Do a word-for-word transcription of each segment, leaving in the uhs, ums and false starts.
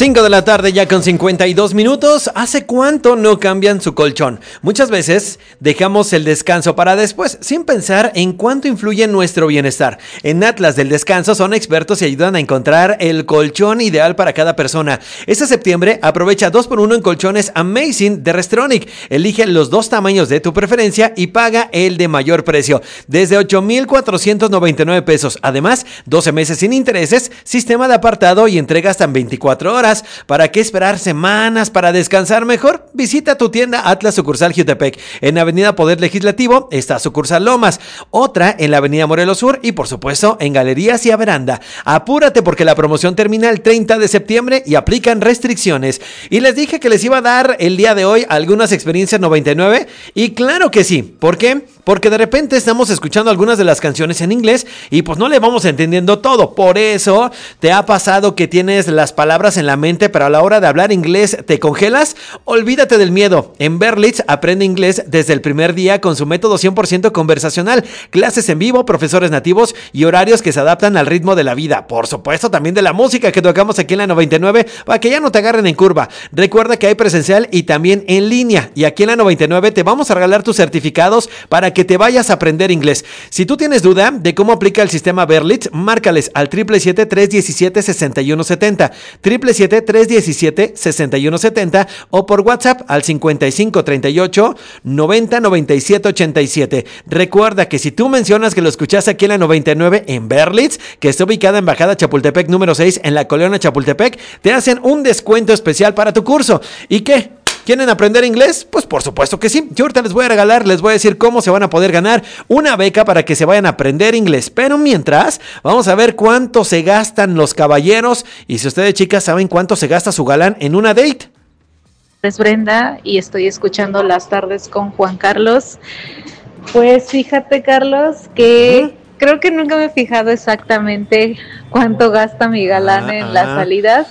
cinco de la tarde ya con cincuenta y dos minutos. ¿Hace cuánto no cambian su colchón? Muchas veces dejamos el descanso para después, sin pensar en cuánto influye en nuestro bienestar. En Atlas del Descanso son expertos y ayudan a encontrar el colchón ideal para cada persona. Este septiembre aprovecha dos por uno en colchones Amazing de Restronic. Elige los dos tamaños de tu preferencia y paga el de mayor precio, desde ocho mil cuatrocientos noventa y nueve pesos. Además, doce meses sin intereses, sistema de apartado y entrega hasta en veinticuatro horas. ¿Para qué esperar semanas para descansar mejor? Visita tu tienda Atlas sucursal Jutepec. En Avenida Poder Legislativo está sucursal Lomas, otra en la Avenida Morelos Sur y por supuesto en Galerías y Averanda. Apúrate porque la promoción termina el treinta de septiembre y aplican restricciones. Y les dije que les iba a dar el día de hoy algunas experiencias noventa y nueve y claro que sí. ¿Por qué? Porque de repente estamos escuchando algunas de las canciones en inglés y pues no le vamos entendiendo todo. Por eso te ha pasado que tienes las palabras en la mente, pero a la hora de hablar inglés te congelas. Olvídate del miedo. En Berlitz aprende inglés desde el primer día con su método cien por ciento conversacional. Clases en vivo, profesores nativos y horarios que se adaptan al ritmo de la vida. Por supuesto también de la música que tocamos aquí en la noventa y nueve para que ya no te agarren en curva. Recuerda que hay presencial y también en línea. Y aquí en la noventa y nueve te vamos a regalar tus certificados para que te vayas a aprender inglés. Si tú tienes duda de cómo aplica el sistema Berlitz, márcales al siete siete siete, tres uno siete, seis uno siete cero, siete siete siete, tres uno siete, seis uno siete cero o por WhatsApp al cincuenta y cinco treinta y ocho noventa noventa y siete ochenta y siete. Recuerda que si tú mencionas que lo escuchaste aquí en la noventa y nueve en Berlitz, que está ubicada en Bajada Chapultepec número seis en la colonia Chapultepec, te hacen un descuento especial para tu curso. ¿Y qué? ¿Quieren aprender inglés? Pues por supuesto que sí. Yo ahorita les voy a regalar, les voy a decir cómo se van a poder ganar una beca para que se vayan a aprender inglés. Pero mientras, vamos a ver cuánto se gastan los caballeros y si ustedes chicas saben cuánto se gasta su galán en una date. Es Brenda y estoy escuchando Las Tardes con Juan Carlos. Pues fíjate, Carlos, que ¿Mm? creo que nunca me he fijado exactamente cuánto gasta mi galán ah, en ah. las salidas.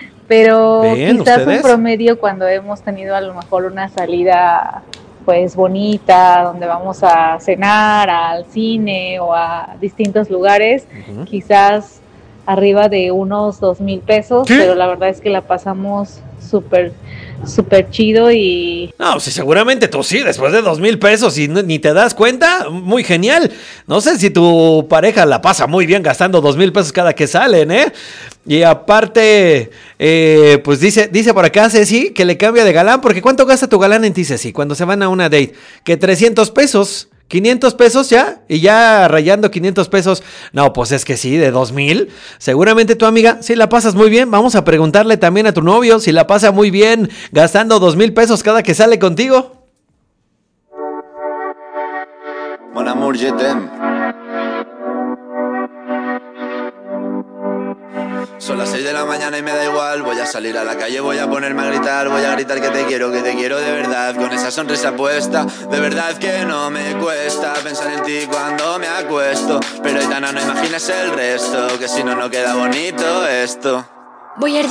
Pero quizás ¿ustedes? Un promedio cuando hemos tenido a lo mejor una salida pues bonita, donde vamos a cenar, al cine o a distintos lugares, uh-huh. quizás arriba de unos dos mil pesos, ¿qué? Pero la verdad es que la pasamos súper, súper chido y... No, sí, seguramente tú sí, después de dos mil pesos y ni te das cuenta, muy genial. No sé si tu pareja la pasa muy bien gastando dos mil pesos cada que salen, ¿eh? Y aparte, eh, pues dice, dice por acá Ceci que le cambia de galán, porque ¿cuánto gasta tu galán en ti, Ceci, cuando se van a una date? Que trescientos pesos, quinientos pesos ya, y ya rayando quinientos pesos. No, pues es que sí, de dos mil. Seguramente tu amiga, si la pasas muy bien, vamos a preguntarle también a tu novio si la pasa muy bien gastando dos mil pesos cada que sale contigo. Mon amour, je t'aime. Son las seis de la mañana y me da igual. Voy a salir a la calle, voy a ponerme a gritar. Voy a gritar que te quiero, que te quiero de verdad. Con esa sonrisa puesta, de verdad que no me cuesta pensar en ti cuando me acuesto. Pero Aitana, no imaginas el resto, que si no, no queda bonito esto. Voy a